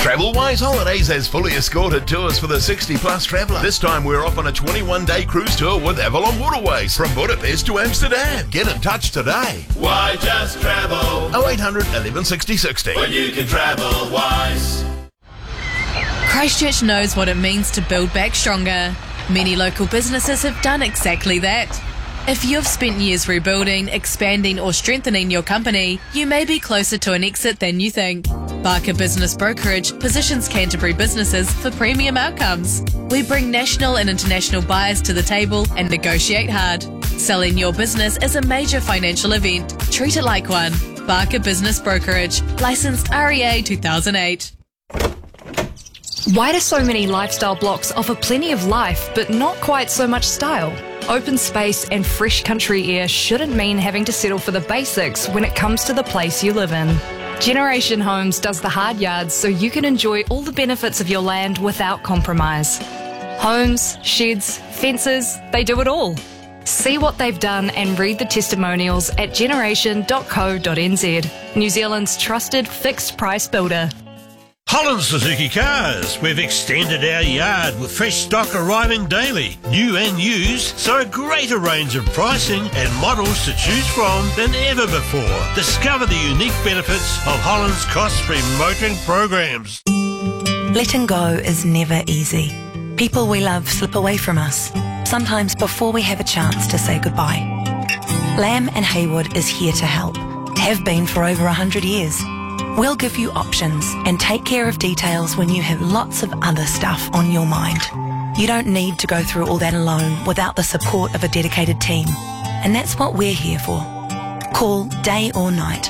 Travelwise Holidays has fully escorted tours for the 60-plus traveller. This time we're off on a 21-day cruise tour with Avalon Waterways from Budapest to Amsterdam. Get in touch today. Why just travel 0800 11 60 60. when you can travel wise? Christchurch knows what it means to build back stronger. Many local businesses have done exactly that. If you've spent years rebuilding, expanding or strengthening your company, you may be closer to an exit than you think. Barker Business Brokerage positions Canterbury businesses for premium outcomes. We bring national and international buyers to the table and negotiate hard. Selling your business is a major financial event. Treat it like one. Barker Business Brokerage. Licensed REA 2008. Why do so many lifestyle blocks offer plenty of life but not quite so much style? Open space and fresh country air shouldn't mean having to settle for the basics when it comes to the place you live in. Generation Homes does the hard yards so you can enjoy all the benefits of your land without compromise. Homes, sheds, fences, they do it all. See what they've done and read the testimonials at generation.co.nz, New Zealand's trusted fixed price builder. Holland Suzuki Cars. We've extended our yard with fresh stock arriving daily, new and used, so a greater range of pricing and models to choose from than ever before. Discover the unique benefits of Holland's cost-free motoring programs. Letting go is never easy. People we love slip away from us, sometimes before we have a chance to say goodbye. Lamb and Haywood is here to help, have been for over 100 years. We'll give you options and take care of details when you have lots of other stuff on your mind. You don't need to go through all that alone without the support of a dedicated team. And that's what we're here for. Call day or night.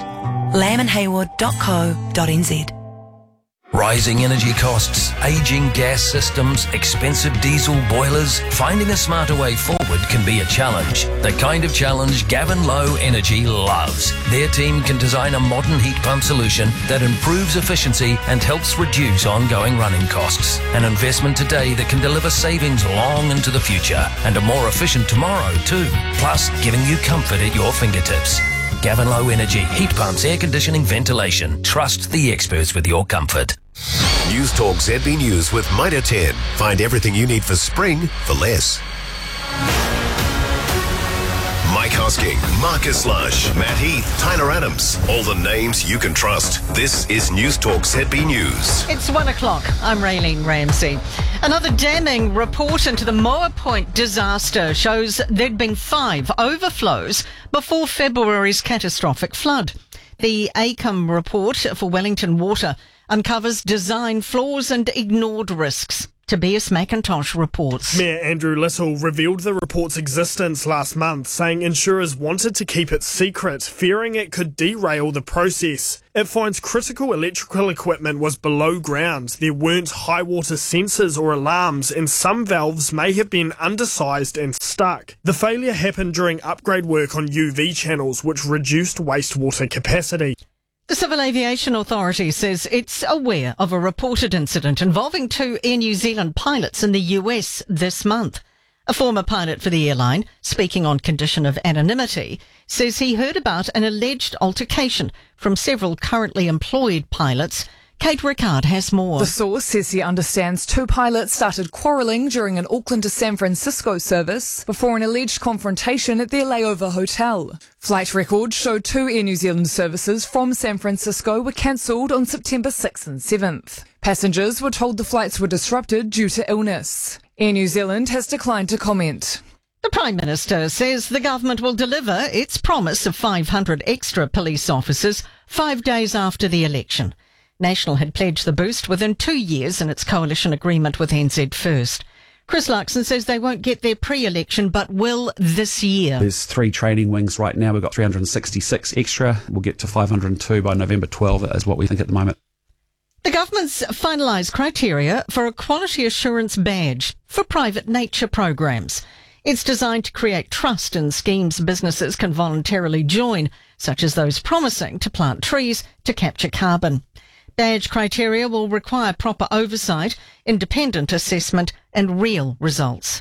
lambandhaywood.co.nz. Rising energy costs, ageing gas systems, expensive diesel boilers. Finding a smarter way forward can be a challenge. The kind of challenge Gavin Low Energy loves. Their team can design a modern heat pump solution that improves efficiency and helps reduce ongoing running costs. An investment today that can deliver savings long into the future and a more efficient tomorrow too. Plus, giving you comfort at your fingertips. Gavin Low Energy, heat pumps, air conditioning, ventilation. Trust the experts with your comfort. News Talk ZB News with Mitre 10. Find everything you need for spring for less. Mike Hosking, Marcus Lush, Matt Heath, Tyler Adams. All the names you can trust. This is News Talk ZB News. It's 1 o'clock. I'm Raylene Ramsey. Another damning report into the Moa Point disaster shows there'd been 5 overflows before February's catastrophic flood. The ACOM report for Wellington Water uncovers design flaws and ignored risks. Tobias McIntosh reports. Mayor Andrew Little revealed the report's existence last month, saying insurers wanted to keep it secret, fearing it could derail the process. It finds critical electrical equipment was below ground. There weren't high water sensors or alarms, and some valves may have been undersized and stuck. The failure happened during upgrade work on UV channels, which reduced wastewater capacity. The Civil Aviation Authority says it's aware of a reported incident involving 2 Air New Zealand pilots in the US this month. A former pilot for the airline, speaking on condition of anonymity, says he heard about an alleged altercation from several currently employed pilots. Kate Rickard has more. The source says he understands 2 pilots started quarrelling during an Auckland to San Francisco service before an alleged confrontation at their layover hotel. Flight records show 2 Air New Zealand services from San Francisco were cancelled on September 6th and 7th. Passengers were told the flights were disrupted due to illness. Air New Zealand has declined to comment. The Prime Minister says the government will deliver its promise of 500 extra police officers 5 days after the election. National had pledged the boost within 2 years in its coalition agreement with NZ First. Chris Luxon says they won't get their pre-election but will this year. There's 3 training wings right now. We've got 366 extra. We'll get to 502 by November 12 is what we think at the moment. The government's finalised criteria for a quality assurance badge for private nature programs. It's designed to create trust in schemes businesses can voluntarily join, such as those promising to plant trees to capture carbon. Badge criteria will require proper oversight, independent assessment and real results.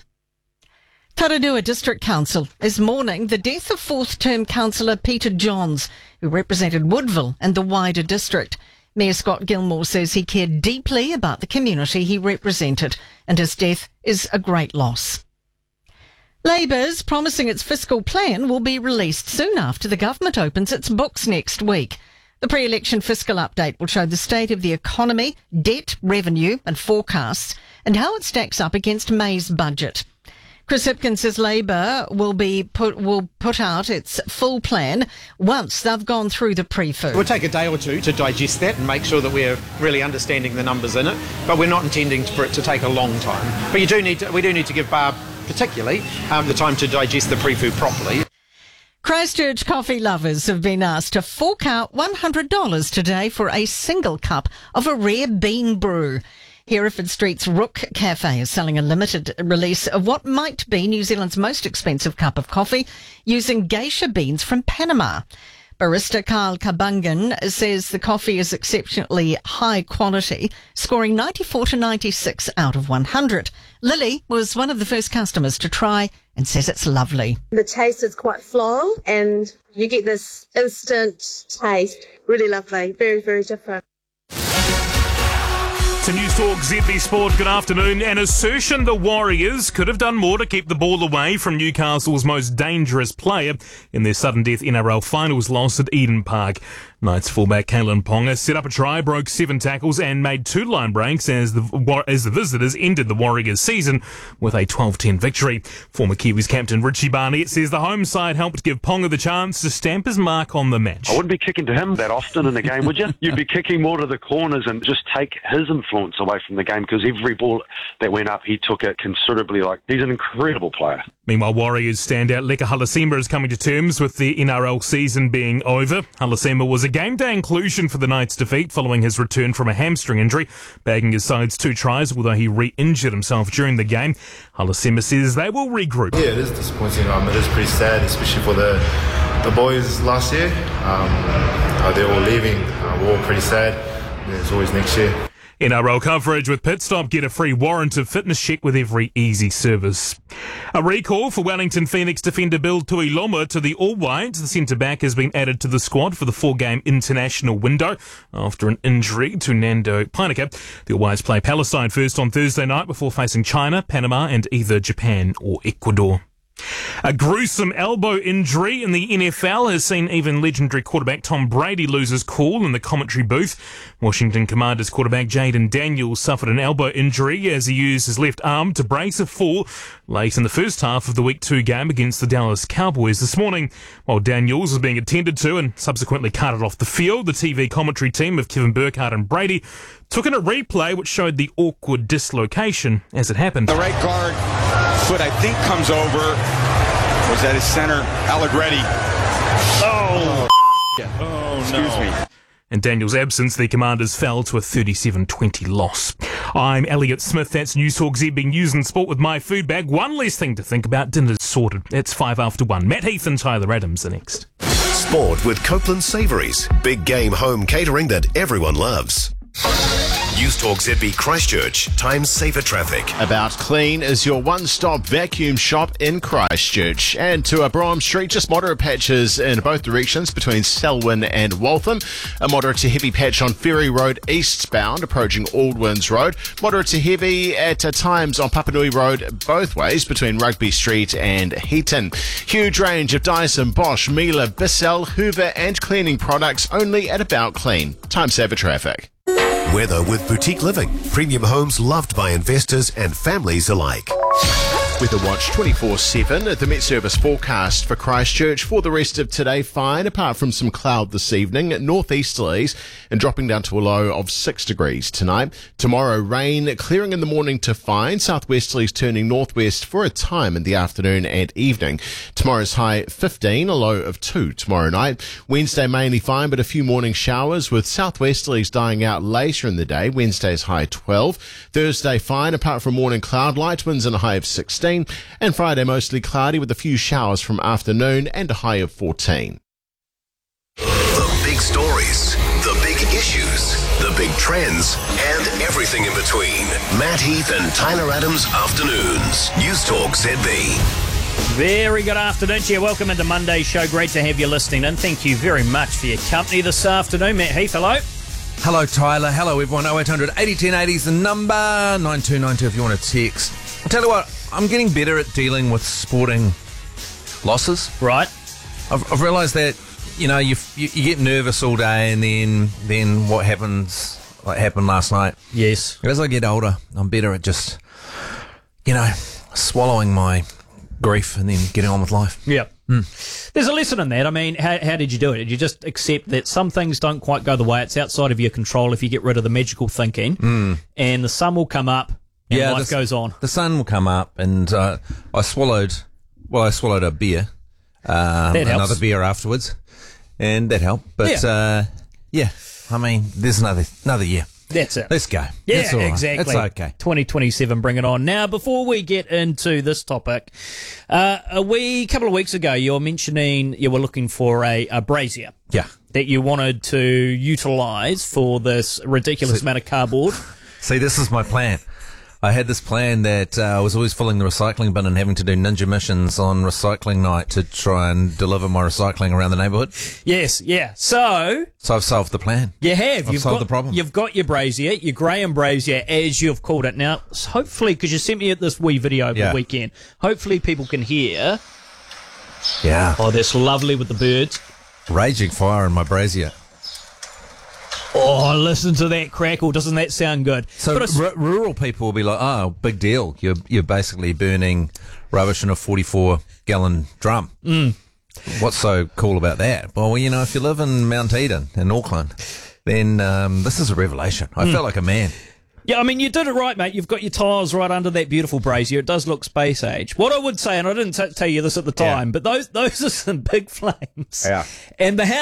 Taranua District Council is mourning the death of 4th-term councillor Peter Johns, who represented Woodville and the wider district. Mayor Scott Gilmore says he cared deeply about the community he represented, and his death is a great loss. Labour's promising its fiscal plan will be released soon after the government opens its books next week. The pre-election fiscal update will show the state of the economy, debt, revenue and forecasts, and how it stacks up against May's budget. Chris Hipkins says Labour will put out its full plan once they've gone through the pre-fu. We'll take a day or two to digest that and make sure that we're really understanding the numbers in it, but we're not intending for it to take a long time. But we do need to give Barb particularly the time to digest the pre-fu properly. Christchurch coffee lovers have been asked to fork out $100 today for a single cup of a rare bean brew. Hereford Street's Rook Cafe is selling a limited release of what might be New Zealand's most expensive cup of coffee using geisha beans from Panama. Barista Carl Kabungan says the coffee is exceptionally high quality, scoring 94 to 96 out of 100. Lily was one of the first customers to try and says it's lovely. The taste is quite floral and you get this instant taste. Really lovely. Very, very different. To News Talk ZB Sport, good afternoon. An assertion the Warriors could have done more to keep the ball away from Newcastle's most dangerous player in their sudden death NRL finals loss at Eden Park. Knights fullback Kalen Ponga set up a try, broke 7 tackles and made 2 line breaks as the visitors ended the Warriors season with a 12-10 victory. Former Kiwis captain Richie Barnett says the home side helped give Ponga the chance to stamp his mark on the match. I wouldn't be kicking to him that often in the game, would you? You'd be kicking more to the corners and just take his influence away from the game, because every ball that went up, he took it considerably. He's an incredible player. Meanwhile, Warriors standout Leka Halasima is coming to terms with the NRL season being over. Halasima was a game-day inclusion for the Knights' defeat following his return from a hamstring injury, bagging his side's 2 tries, although he re-injured himself during the game. Halasima says they will regroup. Yeah, it is disappointing. It is pretty sad, especially for the boys last year. They're all leaving. We're all pretty sad. There's always next year. NRL coverage with Pitstop. Get a free warrant of fitness check with every easy service. A recall for Wellington Phoenix defender Bill Tuiloma to the All Whites. The centre-back has been added to the squad for the 4-game international window after an injury to Nando Peineke. The All Whites play Palestine first on Thursday night before facing China, Panama and either Japan or Ecuador. A gruesome elbow injury in the NFL has seen even legendary quarterback Tom Brady lose his cool in the commentary booth. Washington Commanders quarterback Jaden Daniels suffered an elbow injury as he used his left arm to brace a fall late in the first half of the Week 2 game against the Dallas Cowboys this morning. While Daniels was being attended to and subsequently carted off the field, the TV commentary team of Kevin Burkhardt and Brady took in a replay which showed the awkward dislocation as it happened. The right guard foot, I think, comes over. Was that his center, Allegretti? Oh, no. Excuse me. In Daniel's absence, the Commanders fell to a 37-20 loss. I'm Elliot Smith. That's News Talk ZB News and Sport with my food bag. One less thing to think about. Dinner's sorted. It's 5 after 1. Matt Heath and Tyler Adams are next. Sport with Copeland Savouries. Big game home catering that everyone loves. News Talk ZB Christchurch. Time saver traffic. About Clean is your one-stop vacuum shop in Christchurch. And to Braham Street, just moderate patches in both directions between Selwyn and Waltham. A moderate to heavy patch on Ferry Road eastbound approaching Aldwins Road. Moderate to heavy at times on Papanui Road both ways between Rugby Street and Heaton. Huge range of Dyson, Bosch, Miele, Bissell, Hoover and cleaning products only at About Clean. Time saver traffic. Weather with Boutique Living. Premium homes loved by investors and families alike. Weather Watch 24/7. The Met Service forecast for Christchurch for the rest of today, fine, apart from some cloud this evening. Northeasterlies and dropping down to a low of 6 degrees tonight. Tomorrow, rain, clearing in the morning to fine. Southwesterlies turning northwest for a time in the afternoon and evening. Tomorrow's high 15, a low of 2 tomorrow night. Wednesday mainly fine, but a few morning showers with southwesterlies dying out later in the day. Wednesday's high 12. Thursday fine, apart from morning cloud, light winds and a high of 16. And Friday mostly cloudy with a few showers from afternoon and a high of 14. The big stories, the big issues, the big trends, and everything in between. Matt Heath and Tyler Adams Afternoons. News Talk ZB. Very good afternoon to you. Welcome into Monday's show. Great to have you listening in. Thank you very much for your company this afternoon. Matt Heath, hello. Hello, Tyler. Hello, everyone. 0800 80 10 80 is the number. 9292 if you want to text. I'll tell you what, I'm getting better at dealing with sporting losses. Right. I've realised that, you know, you get nervous all day and then what happens, like happened last night. Yes. As I get older, I'm better at just, you know, swallowing my grief and then getting on with life. Yeah. There's a lesson in that. I mean, how did you do it? Did you just accept that some things don't quite go the way? It's outside of your control if you get rid of the magical thinking, and the sun will come up and life goes on. The sun will come up, and I swallowed a beer, another beer afterwards, and that helped. But yeah, I mean, there's another year. That's it. Let's go. Yeah, That's all right. exactly. It's okay. 2027, bring it on. Now, before we get into this topic, a couple of weeks ago, you were mentioning you were looking for a brazier. Yeah. That you wanted to utilise for this ridiculous amount of cardboard. See, this is my plan. I had this plan that I was always filling the recycling bin and having to do ninja missions on recycling night to try and deliver my recycling around the neighbourhood. Yes, yeah. So I've solved the plan. You have. I've solved the problem. You've got your brazier, your Graham brazier, as you've called it. Now, hopefully, because you sent me this wee video over the weekend, hopefully people can hear. Yeah. Oh, that's lovely with the birds. Raging fire in my brazier. Oh, listen to that crackle. Doesn't that sound good? So rural people will be like, oh, big deal. You're basically burning rubbish in a 44-gallon drum. What's so cool about that? Well, you know, if you live in Mount Eden in Auckland, then this is a revelation. I felt like a man. Yeah, I mean, you did it right, mate. You've got your tiles right under that beautiful brazier. It does look space age. What I would say, and I didn't tell you this at the time, but those are some big flames. Yeah. And the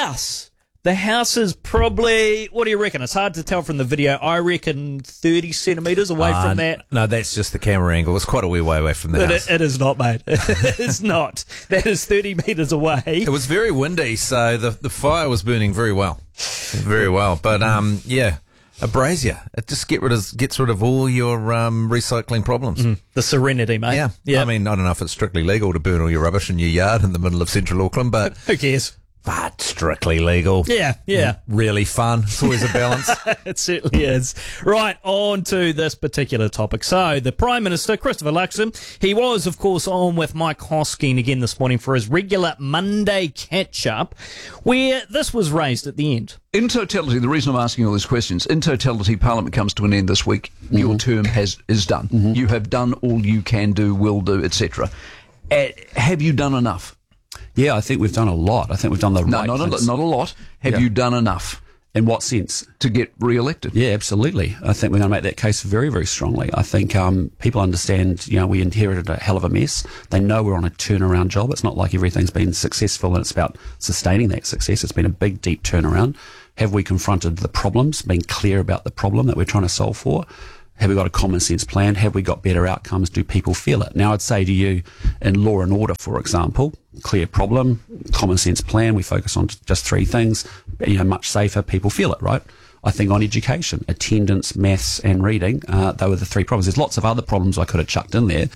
house is probably, what do you reckon? It's hard to tell from the video. I reckon 30 centimetres away from that. No, that's just the camera angle. It's quite a wee way away from the house. It is not, mate. It's not. That is 30 metres away. It was very windy, so the fire was burning very well. Very well. But, yeah, a brazier. It just gets rid of all your recycling problems. The serenity, mate. Yeah. I mean, I don't know if it's strictly legal to burn all your rubbish in your yard in the middle of central Auckland, but... Who cares? But strictly legal. Yeah. Really fun. It's always a balance. It certainly is. Right, on to this particular topic. So, the Prime Minister, Christopher Luxon, he was, of course, on with Mike Hosking again this morning for his regular Monday catch-up, where this was raised at the end. In totality, the reason I'm asking all these questions, in totality, Parliament comes to an end this week. Your term is done. You have done all you can do, will do, etc. Have you done enough? Yeah, I think we've done a lot. I think we've done the right things. Not a lot. Have you done enough? In what sense? To get re-elected? Yeah, absolutely. I think we're going to make that case very, very strongly. I think people understand, you know, we inherited a hell of a mess. They know we're on a turnaround job. It's not like everything's been successful and it's about sustaining that success. It's been a big, deep turnaround. Have we confronted the problems, been clear about the problem that we're trying to solve for? Have we got a common sense plan? Have we got better outcomes? Do people feel it? Now, I'd say to you, in law and order, for example, clear problem, common sense plan, we focus on just three things, you know, much safer, people feel it, right? I think on education, attendance, maths and reading, they were the three problems. There's lots of other problems I could have chucked in there.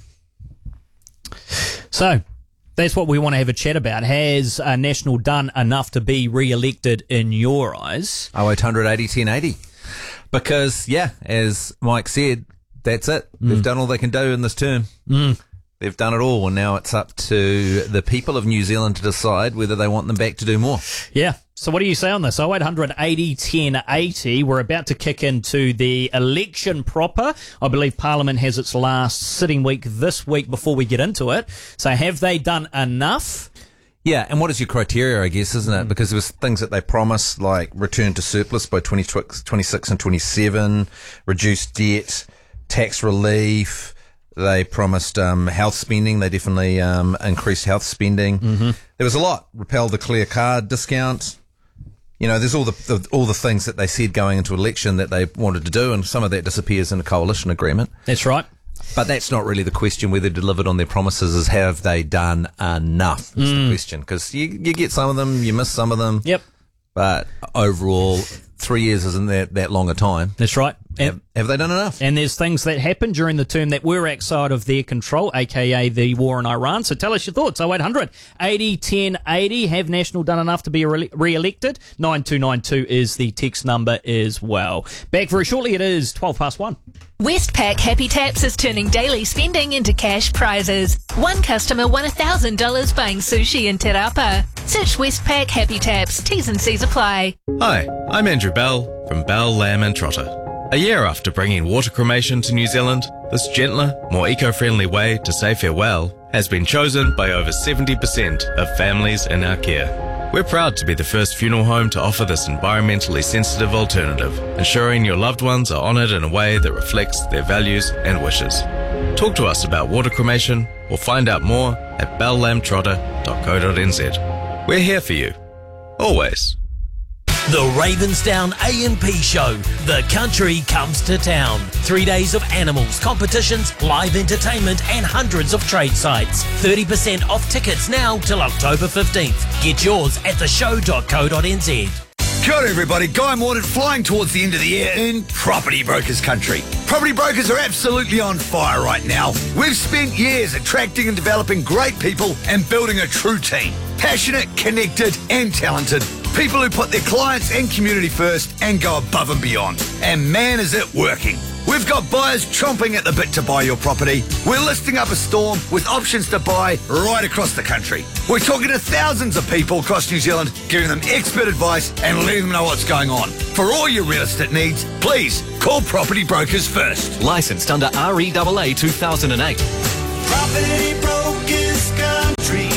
So, that's what we want to have a chat about. Has National done enough to be re-elected in your eyes? 0800 80 10 80. Because, yeah, as Mike said, that's it. They've done all they can do in this term. They've done it all, and now it's up to the people of New Zealand to decide whether they want them back to do more. Yeah. So what do you say on this? 0800 80 10 80. We're about to kick into the election proper. I believe Parliament has its last sitting week this week before we get into it. So have they done enough? Yeah, and what is your criteria, I guess, isn't it? Because there was things that they promised, like return to surplus by 26 and 27, reduced debt, tax relief. They promised health spending. They definitely increased health spending. There was a lot. Repealed the clear card discount. You know, there's all the things that they said going into election that they wanted to do, and some of that disappears in a coalition agreement. That's right. But that's not really the question. Whether they delivered on their promises is have they done enough is the question. Because you get some of them, you miss some of them. Yep. But overall, 3 years isn't that long a time. That's right. And, have they done enough? And there's things that happened during the term that were outside of their control, aka the war in Iran. So tell us your thoughts. 0800 80 10 80. Have National done enough to be re-elected? 9292 is the text number as well. Back very shortly. It is 1:12. Westpac Happy Taps is turning daily spending into cash prizes. One customer won $1,000 buying sushi in Te Rapa. Search Westpac Happy Taps. T's and C's apply. Hi, I'm Andrew Bell from Bell, Lamb and Trotter. A year after bringing water cremation to New Zealand, this gentler, more eco-friendly way to say farewell has been chosen by over 70% of families in our care. We're proud to be the first funeral home to offer this environmentally sensitive alternative, ensuring your loved ones are honoured in a way that reflects their values and wishes. Talk to us about water cremation or find out more at bellamtrotter.co.nz. We're here for you. Always. The Ravensdown A&P Show. The country comes to town. 3 days of animals, competitions, live entertainment and hundreds of trade sites. 30% off tickets now till October 15th. Get yours at theshow.co.nz. Kia ora everybody, Guy Mordaunt flying towards the end of the year in Property Brokers country. Property brokers are absolutely on fire right now. We've spent years attracting and developing great people and building a true team. Passionate, connected and talented. People who put their clients and community first and go above and beyond. And man, is it working. We've got buyers chomping at the bit to buy your property. We're listing up a storm with options to buy right across the country. We're talking to thousands of people across New Zealand, giving them expert advice and letting them know what's going on. For all your real estate needs, please call Property Brokers first. Licensed under REAA 2008. Property Brokers country.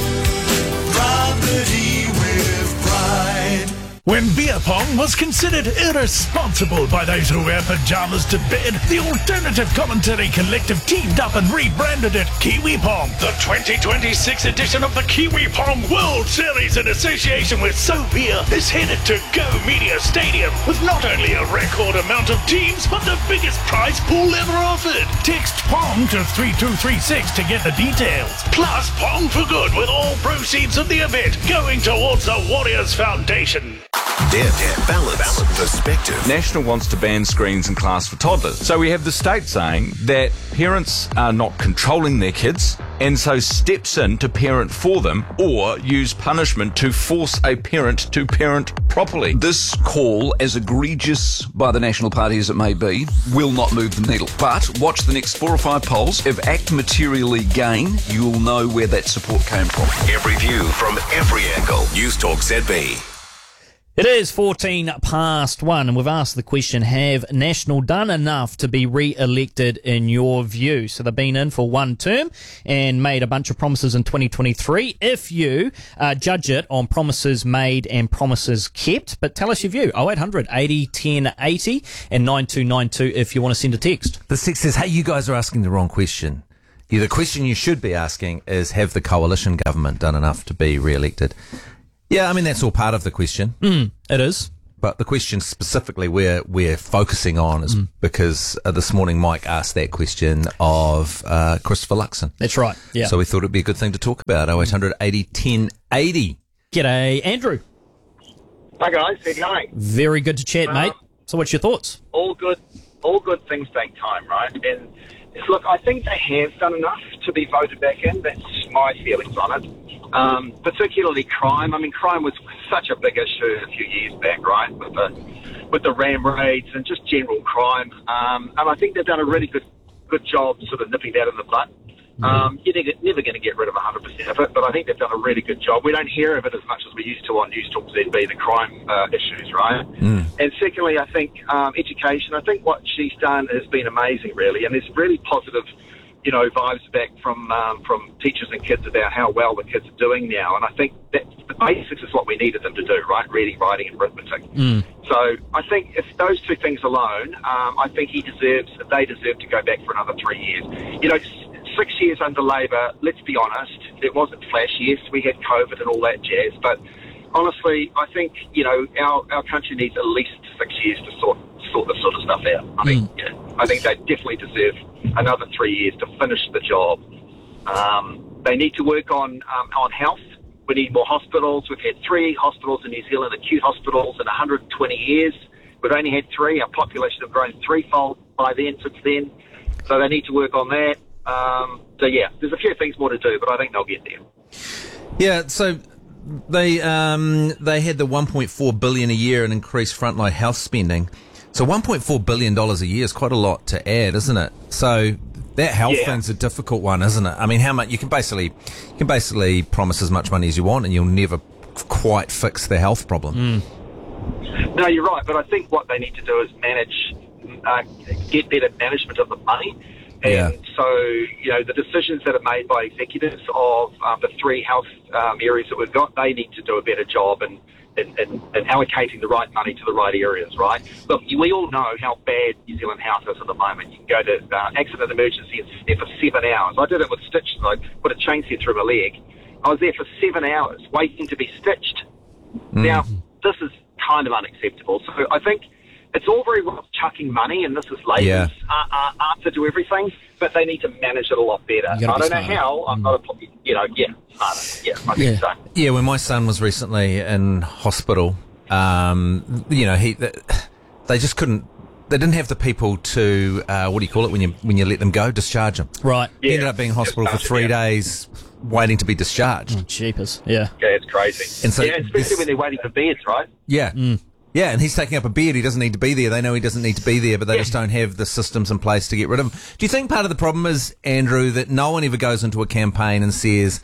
Property with pride. When beer pong was considered irresponsible by those who wear pajamas to bed, the alternative commentary collective teamed up and rebranded it Kiwi Pong. The 2026 edition of the Kiwi Pong World Series in association with SoBeer is headed to Go Media Stadium with not only a record amount of teams, but the biggest prize pool ever offered. Text PONG to 3236 to get the details. Plus Pong for Good with all proceeds of the event going towards the Warriors Foundation. Balance perspective. National wants to ban screens in class for toddlers. So we have the state saying that parents are not controlling their kids and so steps in to parent for them or use punishment to force a parent to parent properly. This call, as egregious by the National Party as it may be, will not move the needle. But watch the next 4 or 5 polls. If ACT materially gain, you'll know where that support came from. Every view from every angle. News Talk ZB. It is 1:14, and we've asked the question, have National done enough to be re-elected in your view? So they've been in for one term and made a bunch of promises in 2023. If you judge it on promises made and promises kept, but tell us your view. 0800 80 10 80 and 9292 if you want to send a text. The text says, hey, you guys are asking the wrong question. Yeah, the question you should be asking is, have the coalition government done enough to be re-elected? Yeah, I mean, that's all part of the question. It is. But the question specifically we're focusing on is because this morning Mike asked that question of Christopher Luxon. That's right, yeah. So we thought it'd be a good thing to talk about. 0800 80 10 80. G'day, Andrew. Hi guys, how you going? Very good to chat, mate. So what's your thoughts? All good things take time, right? And look, I think they have done enough to be voted back in. That's my feelings on it. Particularly crime. I mean, crime was such a big issue a few years back, right? With the ram raids and just general crime. And I think they've done a really good job sort of nipping that in the butt. You're never going to get rid of 100% of it, but I think they've done a really good job. We don't hear of it as much as we used to on News Talk ZB, the crime issues, right? And secondly, I think education. I think what she's done has been amazing, really, and there's really positive, vibes back from teachers and kids about how well the kids are doing now. And I think that the basics is what we needed them to do, right? Reading, writing, and arithmetic. So I think if those two things alone, I think they deserve to go back for another 3 years. 6 years under Labor, let's be honest, it wasn't flash. Yes, we had COVID and all that jazz, but honestly, I think, our country needs at least 6 years to sort this sort of stuff out. I think they definitely deserve another 3 years to finish the job. They need to work on health. We need more hospitals. We've had 3 hospitals in New Zealand, acute hospitals, in 120 years. We've only had 3. Our population have grown threefold since then. So they need to work on that. There's a few things more to do, but I think they'll get there. Yeah, so they had the $1.4 billion a year in increased frontline health spending. So $1.4 billion a year is quite a lot to add, isn't it? So that health thing's a difficult one, isn't it? I mean, how much you can basically promise as much money as you want, and you'll never quite fix the health problem. No, you're right, but I think what they need to do is get better management of the money. And so, the decisions that are made by executives of the 3 health areas that we've got, they need to do a better job in allocating the right money to the right areas, right? Look, we all know how bad New Zealand Health is at the moment. You can go to accident emergency and sit there for 7 hours. I did it with stitches. I put a chainsaw through my leg. I was there for 7 hours waiting to be stitched. Now, this is kind of unacceptable. So I think it's all very well chucking money, and this is Labour's answer to everything, but they need to manage it a lot better. I don't know how. I'm not smarter. Yeah, I think so. Yeah, when my son was recently in hospital, they just couldn't. They didn't have the people to what do you call it when you let them go? Discharge them. Right. He ended up being in hospital for 3 days, waiting to be discharged. Cheapers. Yeah. Yeah, it's crazy. And so especially when they're waiting for beds, right? Yeah. Yeah, and he's taking up a bed. He doesn't need to be there. They know he doesn't need to be there, but they just don't have the systems in place to get rid of him. Do you think part of the problem is, Andrew, that no one ever goes into a campaign and says,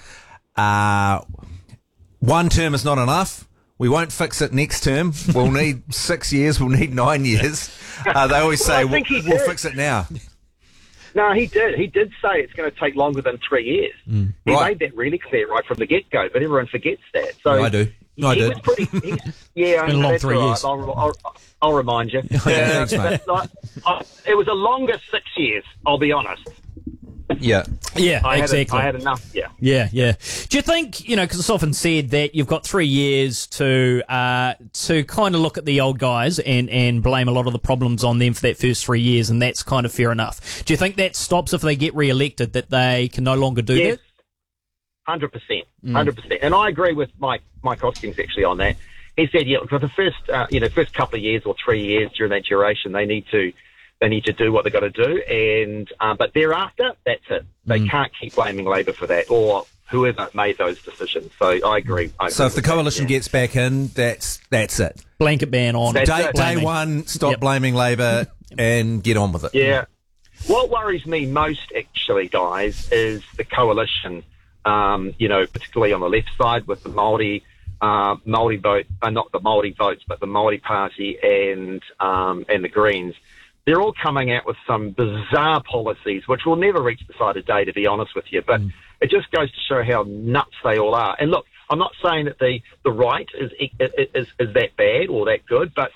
1 term is not enough. We won't fix it next term. We'll need 6 years. We'll need 9 years. They always say, we'll fix it now. No, he did. He did say it's going to take longer than 3 years. He made that really clear right from the get-go, but everyone forgets that. So I do. No, I did. It's been a long 3 years. I'll remind you. Thanks, mate. It was a longer 6 years, I'll be honest. Yeah. Yeah, exactly. I had enough, yeah. Yeah. Do you think, because it's often said that you've got 3 years to kind of look at the old guys and blame a lot of the problems on them for that first 3 years, and that's kind of fair enough. Do you think that stops if they get re-elected, that they can no longer do that? 100%. And I agree with Mike Hoskins actually on that. He said, for the first couple of years or 3 years during that duration, they need to do what they've got to do, and but thereafter, that's it. They can't keep blaming Labor for that or whoever made those decisions. So I agree. So if the coalition gets back in, that's it. Blanket ban on day one. Stop blaming Labor and get on with it. Yeah. What worries me most, actually, guys, is the coalition. Particularly on the left side with the Māori vote, not the Māori votes, but the Māori Party and the Greens. They're all coming out with some bizarre policies, which will never reach the side of day, to be honest with you. But it just goes to show how nuts they all are. And look, I'm not saying that the right is that bad or that good, but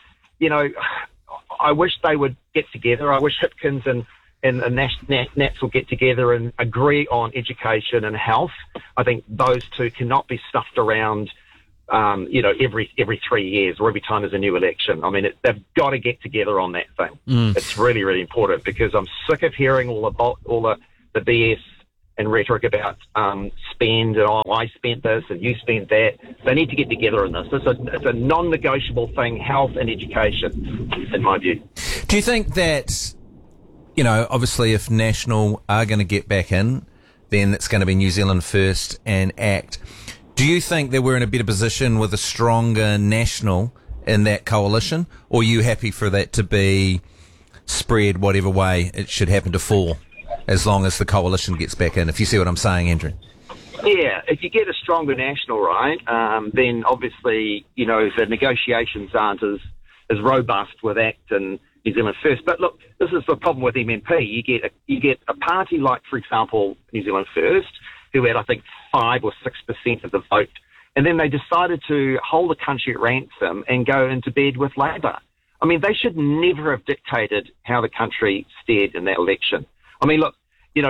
I wish they would get together. I wish Hipkins and Nats will get together and agree on education and health. I think those two cannot be stuffed around, every 3 years or every time there's a new election. I mean, they've got to get together on that thing. It's really, really important because I'm sick of hearing all the BS and rhetoric about spend and I spent this and you spent that. They need to get together on this. It's a non-negotiable thing, health and education, in my view. Do you think that, obviously if National are going to get back in, then it's going to be New Zealand First and ACT. Do you think that we're in a better position with a stronger National in that coalition, or are you happy for that to be spread whatever way it should happen to fall, as long as the coalition gets back in, if you see what I'm saying, Andrew? Yeah, if you get a stronger National, right, then obviously, the negotiations aren't as robust with ACT and New Zealand First. But look, this is the problem with MMP. You get a party like, for example, New Zealand First, who had, I think, 5 or 6% of the vote, and then they decided to hold the country at ransom and go into bed with Labor. I mean, they should never have dictated how the country steered in that election. I mean, look,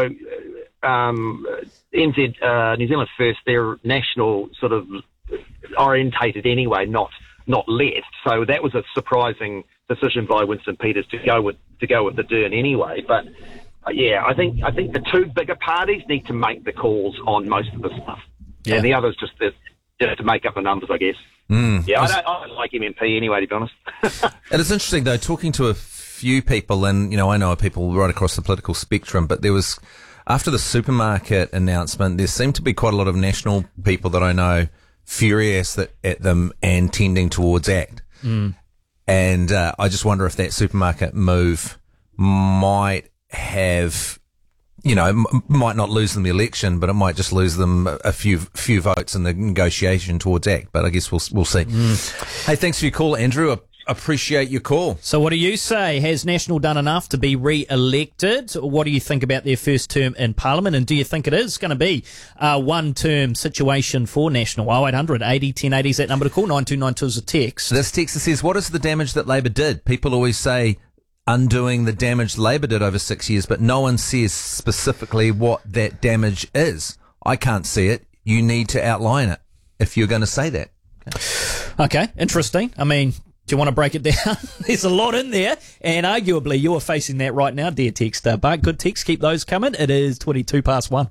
NZ, New Zealand First, they're national sort of orientated anyway, not left. So that was a surprising decision by Winston Peters to go with the Dern anyway. But yeah, I think the two bigger parties need to make the calls on most of the stuff, and the others just just to make up the numbers, I guess. Yeah, I don't like MMP anyway, to be honest. It is interesting, though, talking to a few people, and, you know, I know people right across the political spectrum, but there was, after the supermarket announcement, there seemed to be quite a lot of national people that I know furious at them and tending towards ACT. And I just wonder if that supermarket move might have, you know, might not lose them the election, but it might just lose them a few votes in the negotiation towards ACT. But I guess we'll see. Hey, thanks for your call, Andrew. Appreciate your call. So what do you say? Has National done enough to be re-elected? What do you think about their first term in Parliament? And do you think it is going to be a one-term situation for National? 0800 80 1080 is that number to call. 9292 is a text. This texter says, what is the damage that Labor did? People always say undoing the damage Labor did over 6 years, but no one says specifically what that damage is. I can't see it. You need to outline it if you're going to say that. Okay, interesting. I mean, do you want to break it down? There's a lot in there, and arguably you're facing that right now, dear texter. But good texts, keep those coming. It is 22 past 1.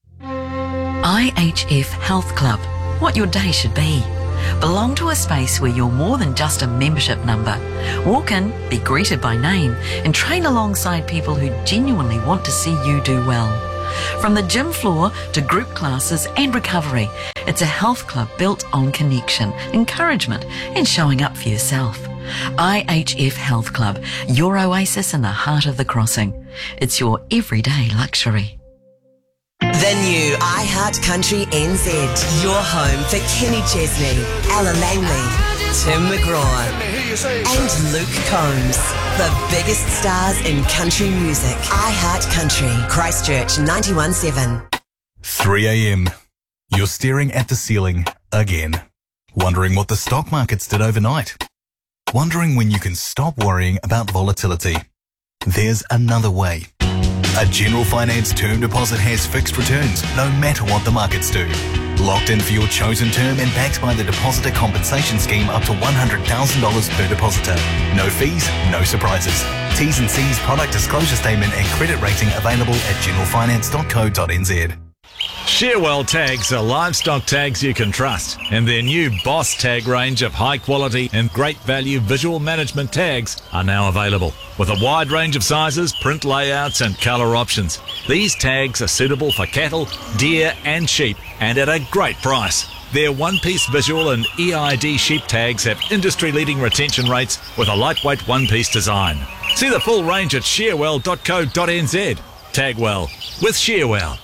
IHF Health Club. What your day should be. Belong to a space where you're more than just a membership number. Walk in, be greeted by name, and train alongside people who genuinely want to see you do well. From the gym floor to group classes and recovery, it's a health club built on connection, encouragement, and showing up for yourself. IHF Health Club, your oasis in the heart of the crossing. It's your everyday luxury. The new iHeart Country NZ. Your home for Kenny Chesney, Ella Langley, Tim McGraw, and Luke Combs. The biggest stars in country music. iHeart Country, Christchurch 91.7. 3 a.m. You're staring at the ceiling again. Wondering what the stock markets did overnight. Wondering when you can stop worrying about volatility. There's another way. A General Finance term deposit has fixed returns no matter what the markets do. Locked in for your chosen term and backed by the Depositor Compensation Scheme up to $100,000 per depositor. No fees, no surprises. T's and C's, product disclosure statement and credit rating available at generalfinance.co.nz. Shearwell tags are livestock tags you can trust, and their new Boss tag range of high quality and great value visual management tags are now available. With a wide range of sizes, print layouts and colour options, these tags are suitable for cattle, deer and sheep, and at a great price. Their one-piece visual and EID sheep tags have industry-leading retention rates with a lightweight one-piece design. See the full range at shearwell.co.nz. Tag well with Shearwell.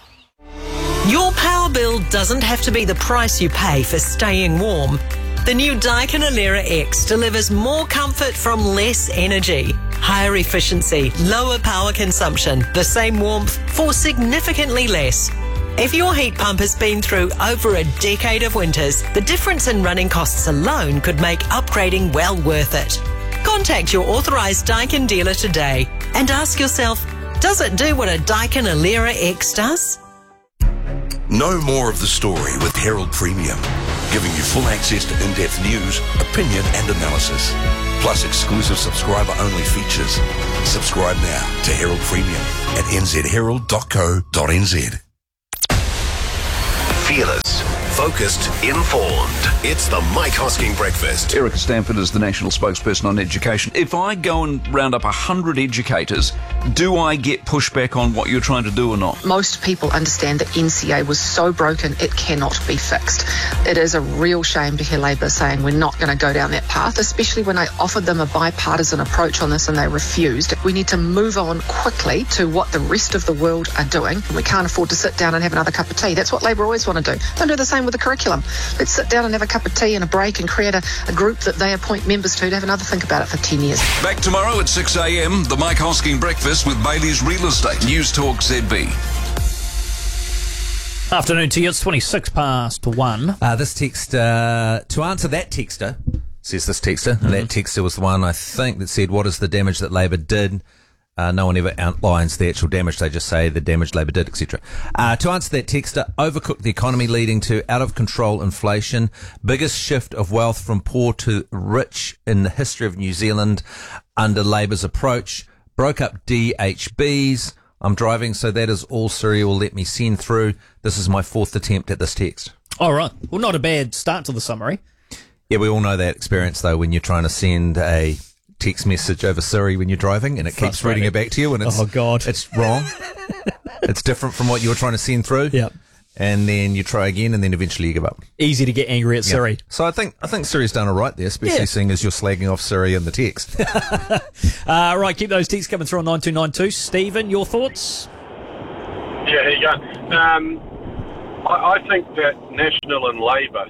Your power bill doesn't have to be the price you pay for staying warm. The new Daikin Alera X delivers more comfort from less energy, higher efficiency, lower power consumption, the same warmth for significantly less. If your heat pump has been through over a decade of winters, the difference in running costs alone could make upgrading well worth it. Contact your authorised Daikin dealer today and ask yourself, does it do what a Daikin Alera X does? Know more of the story with Herald Premium, giving you full access to in-depth news, opinion and analysis, plus exclusive subscriber-only features. Subscribe now to Herald Premium at nzherald.co.nz. Fearless, focused, informed. It's the Mike Hosking Breakfast. Erica Stanford is the national spokesperson on education. If I go and round up 100 educators, do I get pushback on what you're trying to do or not? Most people understand that NCA was so broken it cannot be fixed. It is a real shame to hear Labor saying we're not going to go down that path, especially when I offered them a bipartisan approach on this and they refused. We need to move on quickly to what the rest of the world are doing. We can't afford to sit down and have another cup of tea. That's what Labor always want to do. They'll do the same with the curriculum. Let's sit down and have a cup of tea and a break and create a group that they appoint members to have another think about it for 10 years. Back tomorrow at 6 a.m, the Mike Hosking Breakfast with Bailey's Real Estate. News Talk ZB. Afternoon to you. It's 26 past 1. This text, to answer that texter, says this texter, that texter was the one I think that said, what is the damage that Labor did? No one ever outlines the actual damage. They just say the damage Labor did, etc. To answer that texter, overcooked the economy leading to out-of-control inflation, biggest shift of wealth from poor to rich in the history of New Zealand under Labor's approach, broke up DHBs. I'm driving, so that is all Siri will let me send through. This is my fourth attempt at this text. All right. Well, not a bad start to the summary. Yeah, we all know that experience, though, when you're trying to send a text message over Siri when you're driving and it keeps reading it back to you and it's, it's wrong. It's different from what you were trying to send through. Yep. And then you try again and then eventually you give up. Easy to get angry at Siri. So I think Siri's done all right there, especially seeing as you're slagging off Siri in the text. Right, keep those texts coming through on 9292. Stephen, your thoughts? Yeah, here you go. I think that National and Labour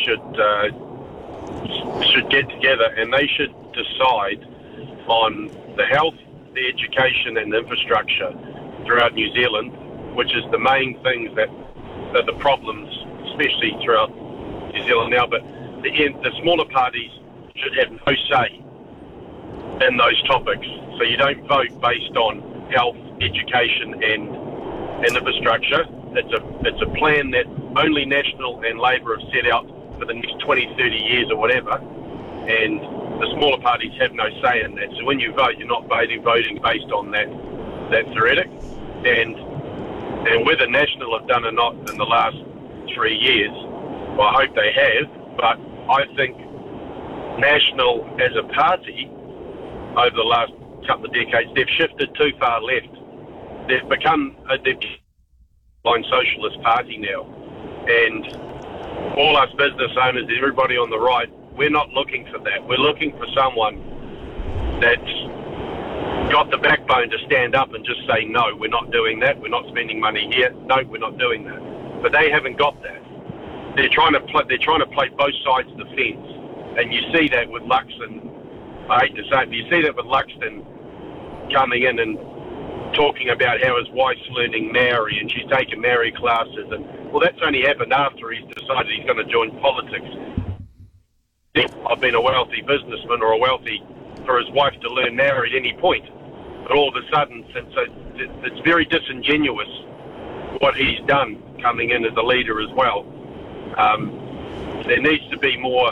should get together and they should decide on the health, the education and the infrastructure throughout New Zealand, which is the main things that are the problems, especially throughout New Zealand now. But the smaller parties should have no say in those topics. So you don't vote based on health, education and infrastructure. It's a plan that only National and Labour have set out for the next 20, 30 years or whatever. And the smaller parties have no say in that. So when you vote, you're not voting based on that theoretic. And whether National have done or not in the last 3 years, well, I hope they have, but I think National as a party over the last couple of decades, they've shifted too far left. They've become a socialist party now. And all us business owners, everybody on the right, we're not looking for that. We're looking for someone that's got the backbone to stand up and just say, no, we're not doing that. We're not spending money here. No, we're not doing that. But they haven't got that. They're trying to play both sides of the fence. And you see that with Luxon. I hate to say it, but you see that with Luxon coming in and talking about how his wife's learning Maori and she's taking Maori classes. And well, that's only happened after he's decided he's going to join politics. I've been a wealthy businessman or for his wife to learn Maori at any point. But all of a sudden, it's very disingenuous what he's done coming in as a leader as well. There needs to be more.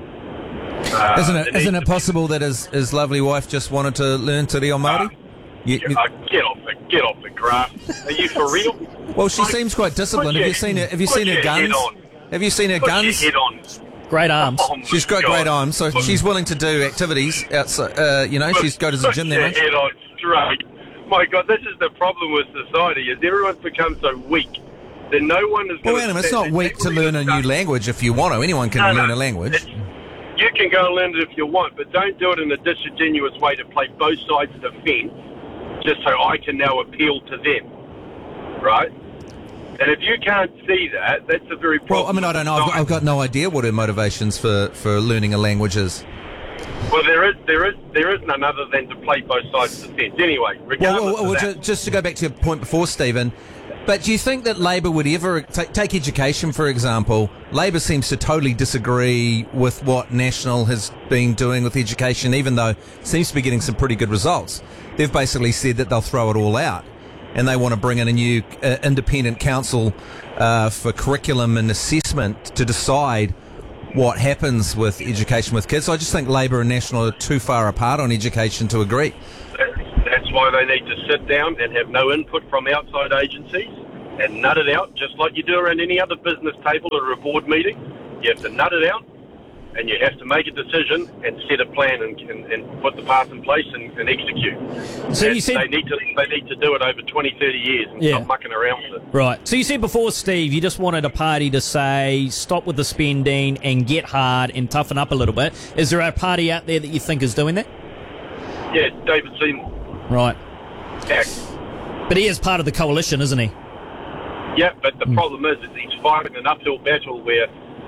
Isn't it possible that his lovely wife just wanted to learn Te Reo Māori? Get off the grass. Are you for real? Well, she seems quite disciplined. Have you seen her guns? Have you seen her guns? Your head on. Great arms. Oh she's got great arms, so she's willing to do activities outside. She's go to the gym there. Head on straight. My God, this is the problem with society: is everyone's become so weak that no one is. Well, Adam, it's not weak to learn a new language if you want to. Anyone can learn a language. You can go and learn it if you want, but don't do it in a disingenuous way to play both sides of the fence, just so I can now appeal to them, right? And if you can't see that, that's a very problem. Well, I mean, I don't know. I've got no idea what her motivations for learning a language is. Well, there is none other than to play both sides of the fence. Anyway, regardless of that. Just to go back to your point before, Stephen, but do you think that Labour would ever take education, for example? Labour seems to totally disagree with what National has been doing with education, even though it seems to be getting some pretty good results. They've basically said that they'll throw it all out. And they want to bring in a new independent council for curriculum and assessment to decide what happens with education with kids. So I just think Labour and National are too far apart on education to agree. That's why they need to sit down and have no input from outside agencies and nut it out, just like you do around any other business table or a board meeting. You have to nut it out, and you have to make a decision and set a plan and put the path in place and execute. So you said they need to do it over 20, 30 years and stop mucking around with it. Right. So you said before, Steve, you just wanted a party to say stop with the spending and get hard and toughen up a little bit. Is there a party out there that you think is doing that? Yeah, David Seymour. Right. Yeah. But he is part of the coalition, isn't he? Yeah, but the problem is that he's fighting an uphill battle where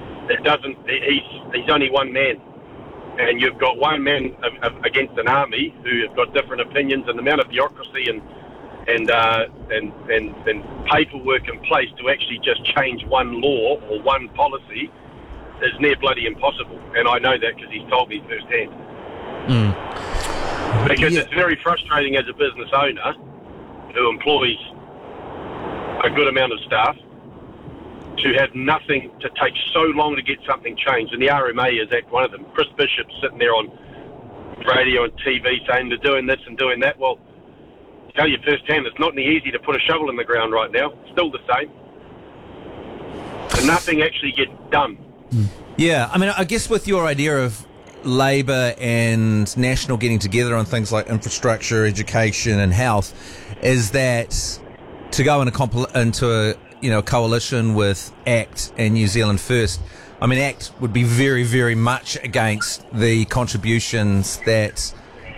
he's only one man, and you've got one man against an army who have got different opinions, and the amount of bureaucracy and paperwork in place to actually just change one law or one policy is near bloody impossible. And I know that because he's told me firsthand. Because it's very frustrating as a business owner who employs a good amount of staff to have nothing, to take so long to get something changed. And the RMA is one of them. Chris Bishop's sitting there on radio and TV saying they're doing this and doing that. Well, I tell you firsthand, it's not any easy to put a shovel in the ground right now. It's still the same. And and nothing actually gets done. Yeah, I mean, I guess with your idea of Labor and National getting together on things like infrastructure, education and health, is that to go into a coalition with ACT and New Zealand First. I mean, ACT would be very, very much against the contributions that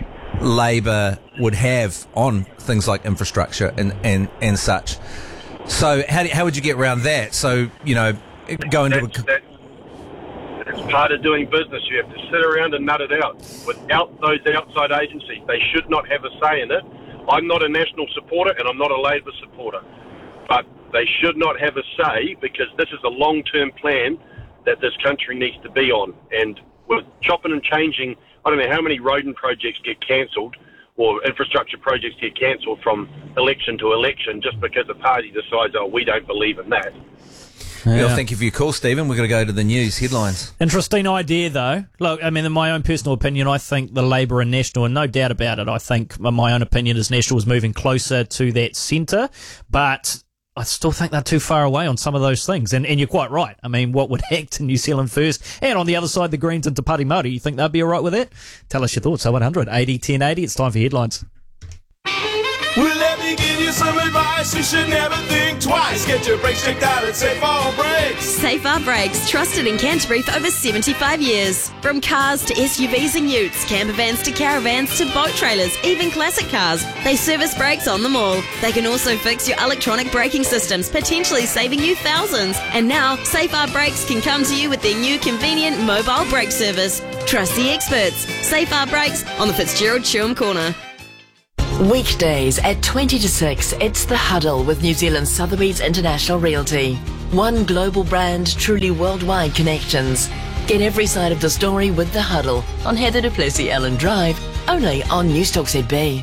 Labor would have on things like infrastructure and such. So how would you get around that? So, go into It's part of doing business. You have to sit around and nut it out. Without those outside agencies, they should not have a say in it. I'm not a National supporter and I'm not a Labor supporter. But they should not have a say because this is a long-term plan that this country needs to be on. And with chopping and changing, I don't know how many road projects get cancelled or infrastructure projects get cancelled from election to election just because a party decides, we don't believe in that. Well, thank you for your call, Stephen. We're going to go to the news headlines. Interesting idea, though. Look, I mean, in my own personal opinion, I think the Labor and National, and no doubt about it, I think my own opinion is National is moving closer to that centre, but I still think they're too far away on some of those things. And you're quite right. I mean, what would ACT and New Zealand First, and on the other side, the Greens and Te Pāti Māori, you think they'd be all right with that? Tell us your thoughts. 0100 80 1080. It's time for headlines. Well, let me give you some advice. You should never think twice. Get your brakes checked out at Safe R Brakes. Safe R Brakes, trusted in Canterbury for over 75 years. From cars to SUVs and utes, camper vans to caravans to boat trailers, even classic cars, they service brakes on them all. They can also fix your electronic braking systems, potentially saving you thousands. And now, Safe R Brakes can come to you with their new convenient mobile brake service. Trust the experts. Safe R Brakes on the Fitzgerald Shewham Corner. Weekdays at 20 to 6, it's The Huddle with New Zealand Sotheby's International Realty. One global brand, truly worldwide connections. Get every side of the story with The Huddle on Heather du Plessis-Allen Drive, only on Newstalk ZB.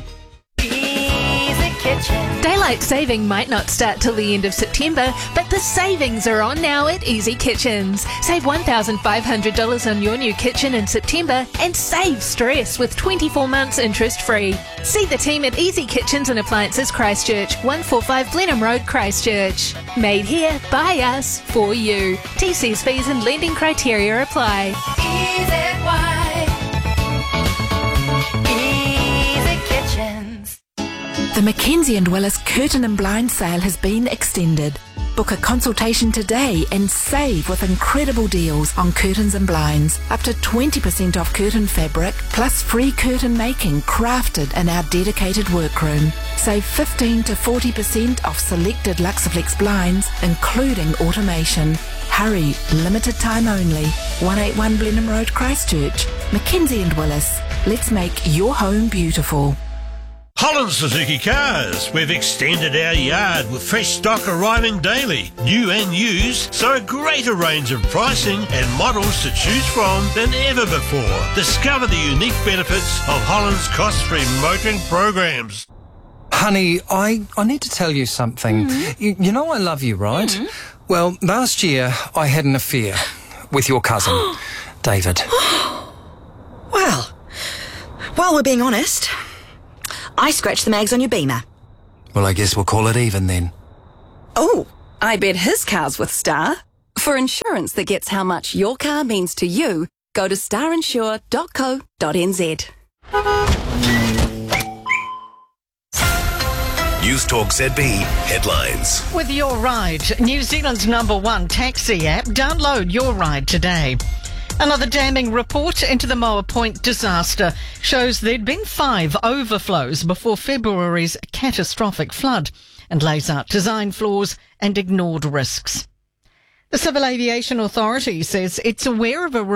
Daylight saving might not start till the end of September, but the savings are on now at Easy Kitchens. Save $1,500 on your new kitchen in September and save stress with 24 months interest free. See the team at Easy Kitchens and Appliances Christchurch, 145 Blenheim Road, Christchurch. Made here, by us, for you. TC's fees and lending criteria apply. Easy Kitchens. The Mackenzie & Willis Curtain and Blind Sale has been extended. Book a consultation today and save with incredible deals on curtains and blinds. Up to 20% off curtain fabric, plus free curtain making crafted in our dedicated workroom. Save 15 to 40% off selected Luxaflex blinds, including automation. Hurry, limited time only. 181 Blenheim Road, Christchurch. Mackenzie & Willis. Let's make your home beautiful. Holland Suzuki Cars. We've extended our yard with fresh stock arriving daily, new and used, so a greater range of pricing and models to choose from than ever before. Discover the unique benefits of Holland's cost-free motoring programs. Honey, I need to tell you something. You know I love you, right? Well, last year I had an affair with your cousin, David. Well, we're being honest. I scratched the mags on your Beamer. Well, I guess we'll call it even then. Oh, I bet his car's with Star. For insurance that gets how much your car means to you, go to starinsure.co.nz. Newstalk ZB headlines. With Your Ride, New Zealand's #1 taxi app, download Your Ride today. Another damning report into the Moa Point disaster shows there'd been 5 overflows before February's catastrophic flood and lays out design flaws and ignored risks. The Civil Aviation Authority says it's aware of a